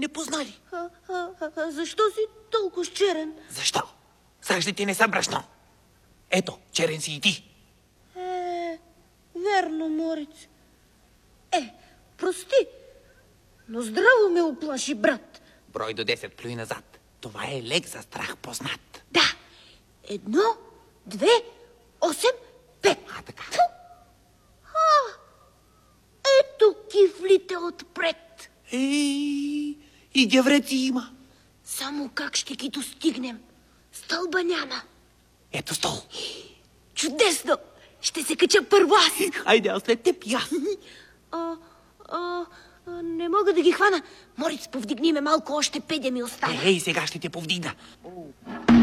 Не познали. Защо си толкова черен? Защо? Саждите не са брашно. Ето, черен си и ти. Верно, Мориц. Прости, но здраво ме оплаши, брат. Брой до 10 плюй назад. Това е лек за страх познат. Да. 1, 2, 8, 5. Така. Ето кифлите отпред. И гевреци има. Само как ще ги достигнем? Стълба няма. Ето стол. Чудесно! Ще се кача първо аз. Хайде, аз след теб и аз. Не мога да ги хвана. Мориц, повдигни ме малко, още 5 да ми остана. Сега ще те повдигна.